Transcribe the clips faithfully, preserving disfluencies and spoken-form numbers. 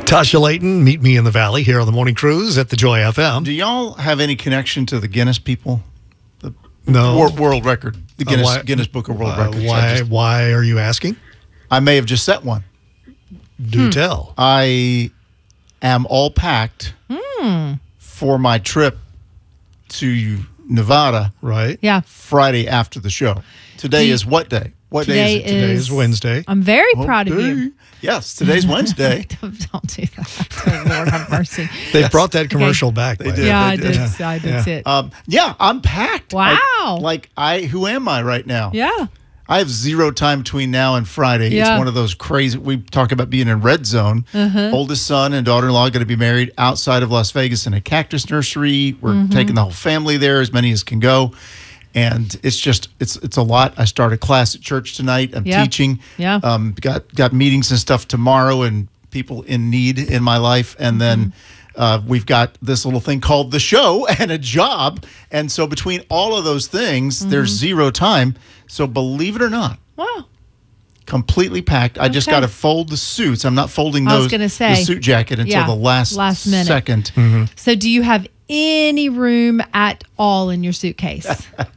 Tasha Layton, meet me in the valley here on the Morning Cruise at the Joy F M. Do y'all have any connection to the Guinness people? The No. World, world record. The Guinness, Uh, why- Guinness Book of World Uh, Records. I, why, just- why are you asking? I may have just set one. Do tell. I am all packed for my trip to Nevada Right? Yeah. Friday after the show. Today Do- is what day? What Today day is it? Today is Wednesday. I'm very proud of Okay. you. Yes, today's Wednesday. Don't, don't do that. Oh, Lord have mercy. They brought that commercial back. They by the did. way. Yeah, I they did. did. I did Yeah. see it. Um, yeah, I'm packed. Wow. I- like I, who am I right now? yeah. I have zero time between now and Friday. Yeah. It's one of those crazy. We talk about being in red zone. Uh-huh. Oldest son and daughter-in-law going to be married outside of Las Vegas in a cactus nursery. We're Mm-hmm. taking the whole family there, as many as can go, and it's just it's it's a lot. I start a class at church tonight. I'm Yeah. teaching. Yeah. Um, got got meetings and stuff tomorrow, and people in need in my life, and then. Mm-hmm. Uh, we've got this little thing called the show and a job. And so between all of those things, there's Mm-hmm. zero time. So believe it or not, Wow. completely packed. I just Okay. got to fold the suits. I'm not folding I those was gonna the say, suit jacket until yeah, the last, last minute. second. So do you have any room at all in your suitcase?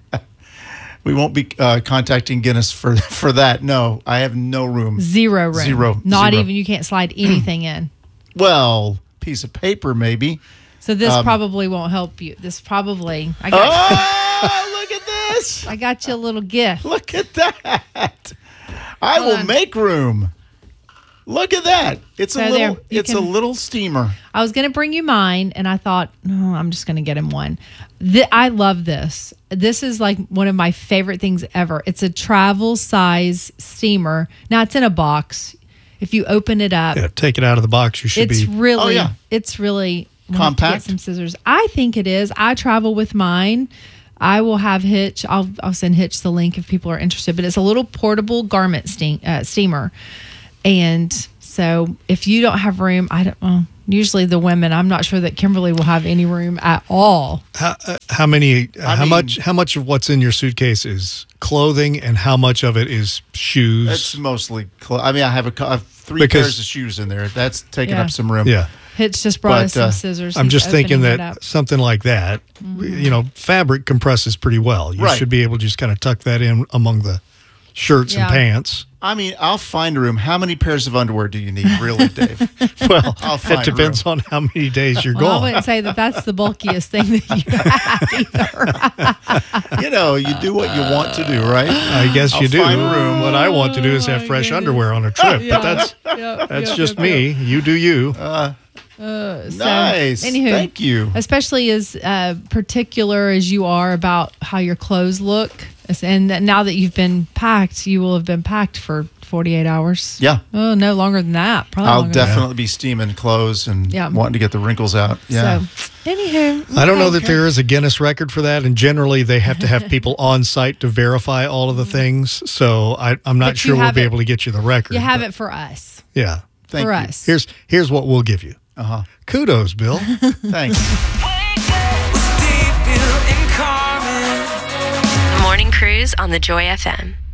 We won't be uh, contacting Guinness for for that. No, I have no room. Zero room. Zero. Not Zero. even, you can't slide anything in. Well, piece of paper maybe. So this Um, probably won't help you. This probably, I got, Oh, look at this! I got you a little gift. Look at that! I Hold will on. make room. Look at that! It's So a there, little. you It's a can- little steamer. I was going to bring you mine, and I thought, no, I'm just going to get him one. Th- I love this. This is like one of my favorite things ever. It's a travel size steamer. Now it's in a box. If you open it up, Yeah, take it out of the box. You should it's be. really, Oh, yeah. it's really I'm gonna have to Compact? Get some scissors. I think it is. I travel with mine. I will have Hitch. I'll I'll send Hitch the link if people are interested. But it's a little portable garment steam, uh, steamer, and so if you don't have room, I don't. Well, usually the women. I'm not sure that Kimberly will have any room at all. How, uh, how many? Uh, I how mean- much? How much of what's in your suitcase is clothing, and how much of it is shoes? It's mostly. Cl- I mean, I have a cou- I have three Because- pairs of shoes in there. That's taking Yeah. up some room. yeah. Hitch just brought But, us some uh, scissors. I'm He's just thinking opening it that up. Mm-hmm. something like that, you know, fabric compresses pretty well. You Right. should be able to just kind of tuck that in among the shirts Yeah. and pants. I mean, I'll find a room. How many pairs of underwear do you need, really, Dave? Well, I'll it find depends on how many days you're Well, I gone. wouldn't say that that's the bulkiest thing that you have either. You know, you do what you want to do, right? I guess I'll you do. find room. What I want to do is have my fresh goodness. underwear on a trip, but that's Yep, that's yep, just yep, yep. me. You do you. So, Nice. anywho, Thank you. Especially as uh, particular as you are about how your clothes look, and that now that you've been packed, you will have been packed for forty-eight hours. Yeah. Oh, no longer than that. Probably I'll longer than definitely be steaming clothes and Yeah. wanting to get the wrinkles out. that. Yeah. So, anywho, I don't know okay. that there is a Guinness record for that, and generally they have to have people on site to verify all of the things. So I, I'm not But you sure we'll have be it- able to get you the record. You have but it for us. Yeah. Thank for you. us. Here's here's what we'll give you. Uh-huh. Kudos, Bill. Thanks. The Morning Cruise on the Joy F M.